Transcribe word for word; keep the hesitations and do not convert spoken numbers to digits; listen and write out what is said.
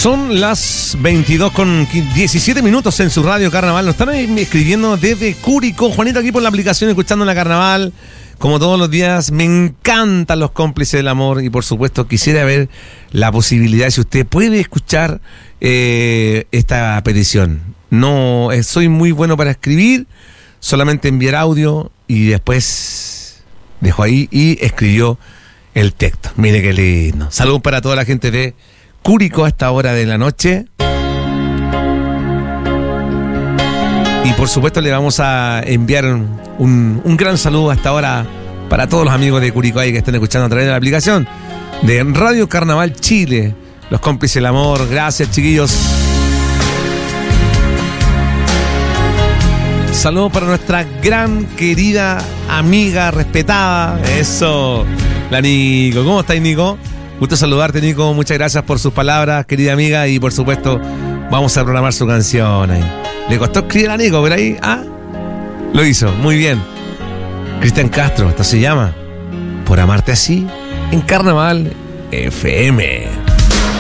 Son las veintidós con diecisiete minutos en su radio Carnaval. Nos están escribiendo desde Curicó. Juanito, aquí por la aplicación, escuchando la Carnaval. Como todos los días, me encantan los cómplices del amor. Y por supuesto, quisiera ver la posibilidad, si usted puede escuchar eh, esta petición. No, eh, soy muy bueno para escribir. Solamente enviar audio y después dejó ahí y escribió el texto. Mire qué lindo. Saludos para toda la gente de Curicó a esta hora de la noche. Y por supuesto le vamos a enviar un, un, un gran saludo hasta ahora para todos los amigos de Curicó ahí que estén escuchando a través de la aplicación de Radio Carnaval Chile, los cómplices del amor. Gracias, chiquillos. Saludos para nuestra gran querida amiga respetada. Eso, la Nico. ¿Cómo estáis, Nico? Gusto saludarte, Nico. Muchas gracias por sus palabras, querida amiga. Y por supuesto, vamos a programar su canción ahí. Le costó escribir a Nico, pero ahí, ah, lo hizo, muy bien. Cristian Castro, esto se llama Por Amarte Así, en Carnaval F M.